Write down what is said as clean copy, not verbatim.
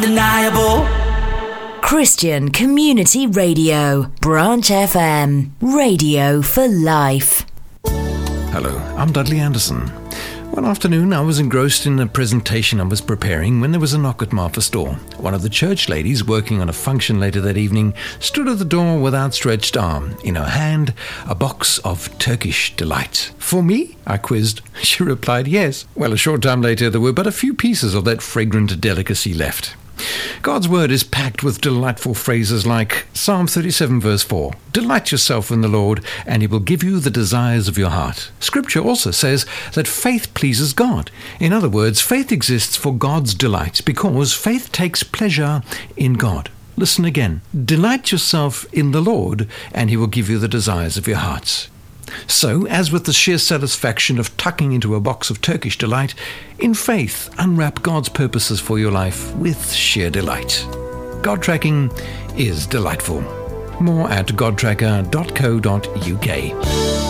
Undeniable. Christian Community Radio, Branch FM, radio for life. Hello, I'm Dudley Anderson. One afternoon, I was engrossed in a presentation I was preparing when there was a knock at Martha's door. One of the church ladies working on a function later that evening stood at the door with outstretched arm. In her hand, a box of Turkish delight. "For me?" I quizzed. She replied, "Yes." Well, a short time later, there were but a few pieces of that fragrant delicacy left. God's word is packed with delightful phrases like Psalm 37 verse 4, "Delight yourself in the Lord, and he will give you the desires of your heart." Scripture also says that faith pleases God. In other words, faith exists for God's delight because faith takes pleasure in God. Listen again. Delight yourself in the Lord, and he will give you the desires of your hearts. So, as with the sheer satisfaction of tucking into a box of Turkish delight, in faith, unwrap God's purposes for your life with sheer delight. God tracking is delightful. More at godtracker.co.uk.